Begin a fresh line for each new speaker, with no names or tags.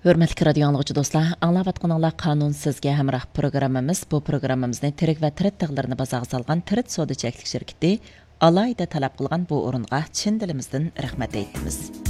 Hörmətli radio anlıqçı dostlar, anlavatqanlar qanun sizge həmrah programımız. Bu programımızın tirik və tirit tığlarını bazağı salğan tirit soda çəklik şirketi alayda talab qılğan bu orunğa çin dilimizdən rəhmət eytdimiz.